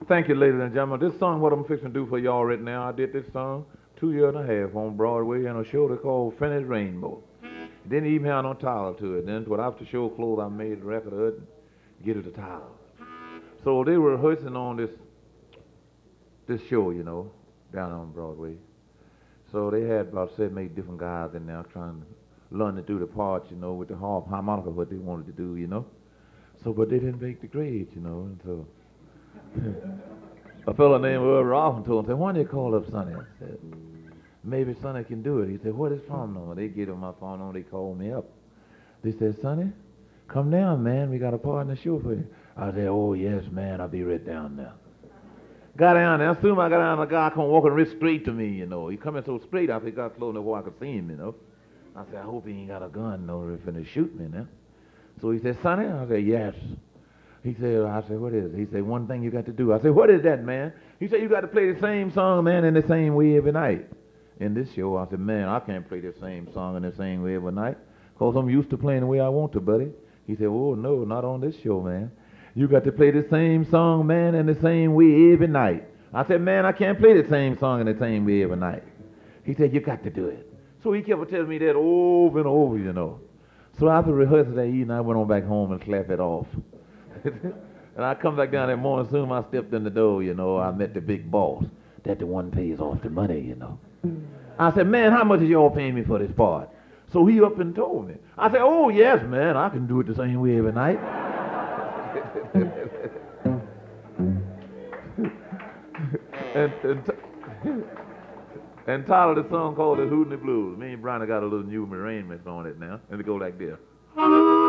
Thank you, ladies and gentlemen. This song, what I'm fixing to do for y'all right now, I did this song 2 years and a half on Broadway in a show they called Finished Rainbow. Didn't even have no title to it. Then, what after show closed, I made the record of it and get it a title. So they were rehearsing on this show, down on Broadway. So they had about 7, 8 different guys in there trying to learn to do the parts, with the harmonica, what they wanted to do. So, but they didn't make the grades, and so a fellow named Earl Robinson told him, said, why don't you call up Sonny? I said, maybe Sonny can do it. He said, what is phone number? They gave him my phone number, they called me up. They said, Sonny, come down, man, we got a part in the show for you. I said, oh, yes, man, I'll be right down there. Got down there. As soon as I got down, the guy come walking real straight to me, He coming so straight, I think I got close enough where I could see him, I said, I hope he ain't got a gun, if finna shoot me now. So he said, Sonny? I said, yes. I said, what is it? He said, one thing you got to do. I said, what is that, man? He said, you got to play the same song, man, in the same way every night. In this show, I said, man, I can't play the same song in the same way every night, because I'm used to playing the way I want to, buddy. He said, oh, no, not on this show, man. You got to play the same song, man, in the same way every night. I said, man, I can't play the same song in the same way every night. He said, you got to do it. So he kept telling me that over and over. So after rehearsal that evening, I went on back home and clapped it off. And I come back down that morning, soon as I stepped in the door, I met the big boss. That the one pays off the money, I said, man, how much is y'all paying me for this part? So he up and told me. I said, oh, yes, man, I can do it the same way every night. and titled the song called The Hootenanny Blues. Me and Brian got a little new arrangement on it now. And it go like this.